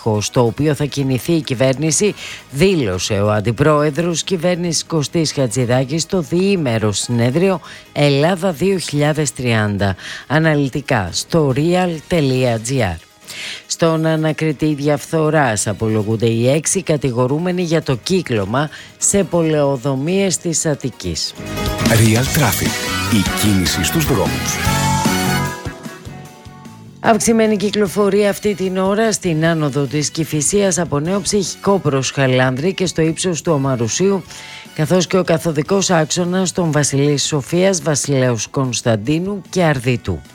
έδαφο στο οποίο θα κινηθεί η κυβέρνηση, δήλωσε ο Αντιπρόεδρος Κυβέρνησης Κωστής Χατζηδάκης στο διήμερο συνέδριο Ελλάδα 2030. Αναλυτικά στο real.gr. Στον ανακριτή διαφθοράς απολογούνται οι 6 κατηγορούμενοι για το κύκλωμα σε πολεοδομίες της Αττικής. Real Traffic. Η κίνηση στους δρόμους. Αυξημένη κυκλοφορία αυτή την ώρα στην άνοδο της Κηφισίας από Νέο Ψυχικό προς Χαλάνδρη και στο ύψος του Ομαρουσίου, καθώς και ο καθοδικός άξονας των Βασιλής Σοφίας, Βασιλέως Κωνσταντίνου και Αρδίτου.